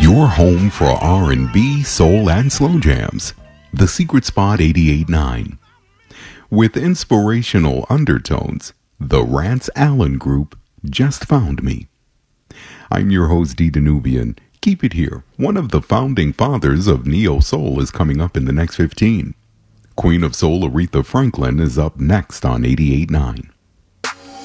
Your home for R&B, soul, and slow jams. The Secret Spot 88.9. With inspirational undertones, the Rance Allen Group just found me. I'm your host, D. Danubian. Keep it here. One of the founding fathers of Neo Soul is coming up in the next 15. Queen of Soul Aretha Franklin is up next on 88.9.